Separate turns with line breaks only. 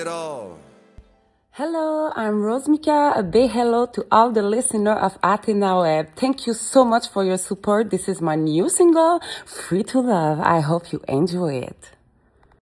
At all.
Hello, I'm Rosmika. A big hello to all the listeners of Athena Web. Thank you so much for your support. This is my new single, Free to Love. I hope you enjoy it.